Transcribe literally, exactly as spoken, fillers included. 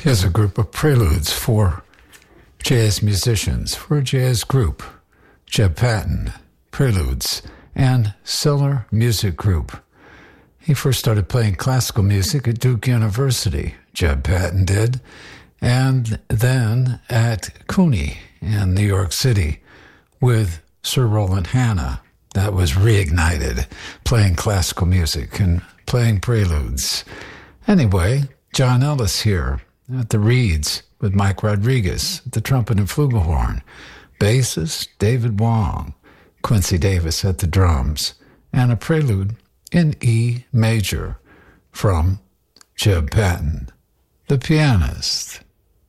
Here's a group of preludes for jazz musicians, for a jazz group. Jeb Patton, Preludes, and Cellar Music Group. He first started playing classical music at Duke University, Jeb Patton did, and then at CUNY in New York City with Sir Roland Hanna. That was reignited, playing classical music and playing preludes. Anyway, John Ellis here at the Reeds with Mike Rodriguez at the trumpet and flugelhorn, bassist David Wong, Quincy Davis at the drums, and a prelude in E major from Jeb Patton, the pianist.